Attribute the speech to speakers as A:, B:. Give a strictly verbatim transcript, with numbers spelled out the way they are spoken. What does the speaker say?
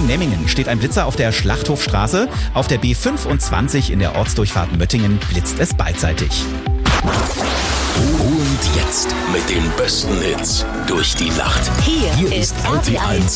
A: in Memmingen steht ein Blitzer auf der Schlachthofstraße. Auf der B fünfundzwanzig in der Ortsdurchfahrt Möttingen blitzt es beidseitig.
B: Und jetzt mit den besten Hits durch die Nacht.
C: Hier,
B: Hier
C: ist
B: ist R T eins